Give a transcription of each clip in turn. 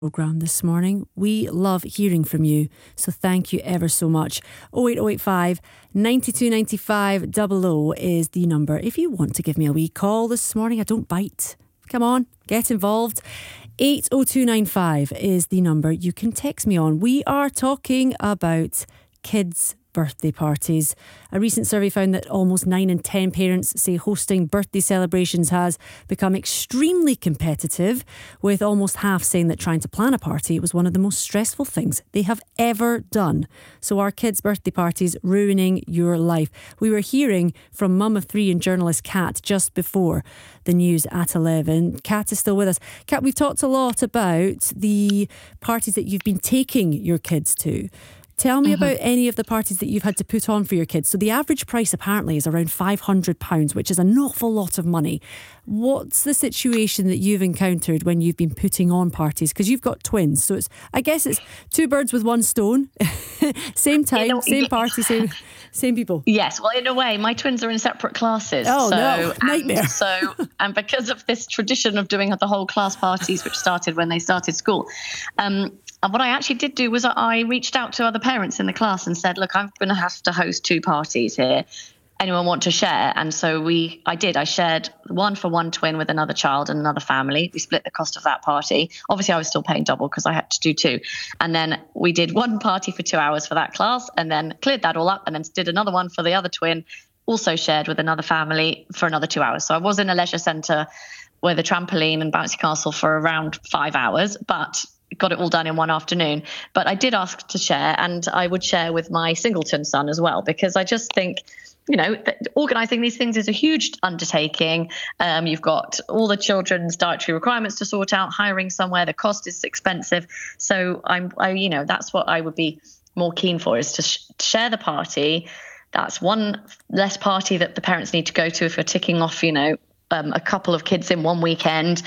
programme this morning. We love hearing from you, so thank you ever so much. 08085 92 95 00 is the number if you want to give me a wee call this morning. I don't bite. Come on, get involved. 80295 is the number you can text me on. We are talking about kids' birthday parties. A recent survey found that almost 9 in 10 parents say hosting birthday celebrations has become extremely competitive, with almost half saying that trying to plan a party was one of the most stressful things they have ever done. So are kids' birthday parties ruining your life? We were hearing from mum of 3 and journalist Kat just before the news at 11. Kat is still with us. Kat, we've talked a lot about the parties that you've been taking your kids to. Tell me about any of the parties that you've had to put on for your kids. So the average price apparently is around £500, which is an awful lot of money. What's the situation that you've encountered when you've been putting on parties? Because you've got twins, so I guess it's two birds with one stone. Same time, same party, same people. Yes, well, in a way, my twins are in separate classes. Oh, no, nightmare. And because of this tradition of doing the whole class parties, which started when they started school, and what I actually did do was I reached out to other parents in the class and said, look, I'm going to have to host 2 parties here. Anyone want to share? And so I did. I shared one for one twin with another child and another family. We split the cost of that party. Obviously, I was still paying double because I had to do 2. And then we did one party for 2 hours for that class and then cleared that all up and then did another one for the other twin, also shared with another family for another 2 hours. So I was in a leisure centre with a trampoline and bouncy castle for around 5 hours, but got it all done in one afternoon. But I did ask to share, and I would share with my singleton son as well, because I just think, organising these things is a huge undertaking. You've got all the children's dietary requirements to sort out, hiring somewhere, the cost is expensive. So that's what I would be more keen for, is to share the party. That's one less party that the parents need to go to if you're ticking off, a couple of kids in one weekend,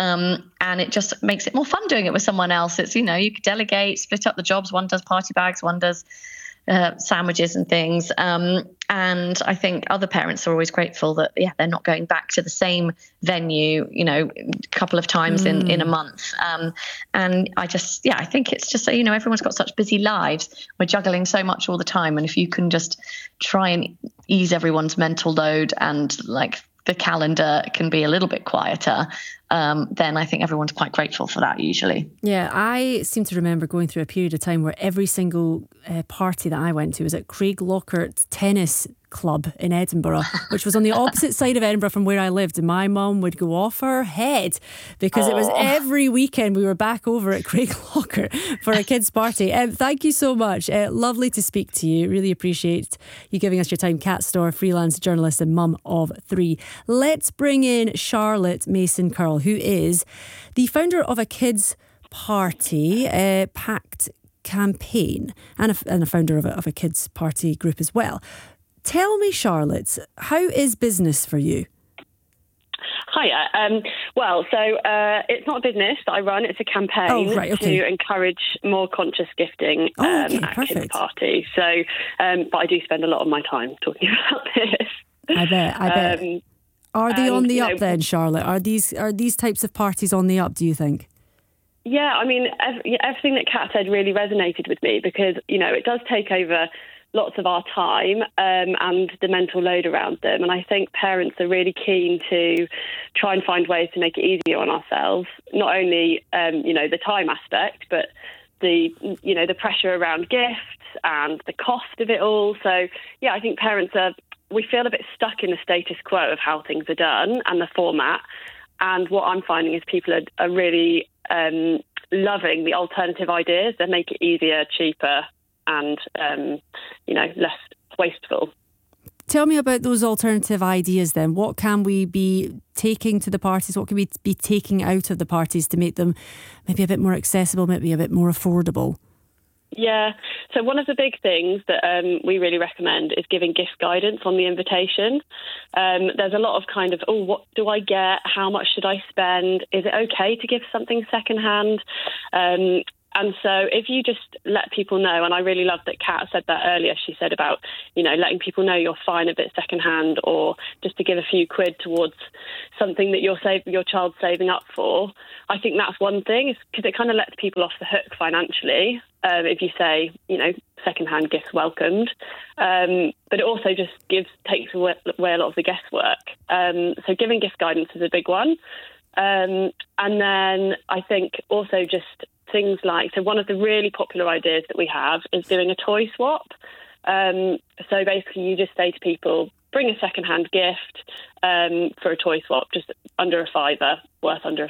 and it just makes it more fun doing it with someone else. It's, you could delegate, split up the jobs. One does party bags, one does sandwiches and things. And I think other parents are always grateful that, they're not going back to the same venue, a couple of times in a month. And I think it's just, everyone's got such busy lives. We're juggling so much all the time. And if you can just try and ease everyone's mental load and the calendar can be a little bit quieter, then I think everyone's quite grateful for that usually. Yeah, I seem to remember going through a period of time where every single party that I went to was at Craig Lockhart Tennis Club in Edinburgh, which was on the opposite side of Edinburgh from where I lived, and my mum would go off her head because it was every weekend we were back over at Craig Lockhart for a kids' party. Thank you so much. Lovely to speak to you. Really appreciate you giving us your time. Kat Storr, freelance journalist and mum of 3. Let's bring in Charlotte Mason Curl, who is the founder of a kids' party, Pact Campaign, and a founder of a kids' party group as well. Tell me, Charlotte, how is business for you? Hiya. It's not a business that I run. It's a campaign to encourage more conscious gifting at kids' parties. So, but I do spend a lot of my time talking about this. I bet. Are they on the up then, Charlotte? Are these types of parties on the up, do you think? Yeah, I mean, everything that Kat said really resonated with me because, it does take over lots of our time and the mental load around them. And I think parents are really keen to try and find ways to make it easier on ourselves, not only, the time aspect, but the pressure around gifts and the cost of it all. So, yeah, I think we feel a bit stuck in the status quo of how things are done and the format. And what I'm finding is people are really loving the alternative ideas that make it easier, cheaper, and less wasteful. Tell me about those alternative ideas then. What can we be taking to the parties? What can we be taking out of the parties to make them maybe a bit more accessible, maybe a bit more affordable? Yeah. So one of the big things that we really recommend is giving gift guidance on the invitation. There's a lot of what do I get? How much should I spend? Is it okay to give something secondhand? And so if you just let people know, and I really love that Kat said that earlier, she said about, letting people know you're fine if it's secondhand, or just to give a few quid towards something that your child's saving up for. I think that's one thing, because it kind of lets people off the hook financially. If you say, secondhand gifts welcomed, but it also just takes away a lot of the guesswork. So giving gift guidance is a big one. And then I think also just things like, so one of the really popular ideas that we have is doing a toy swap. So basically you just say to people, bring a secondhand gift for a toy swap, just under a £5, worth under a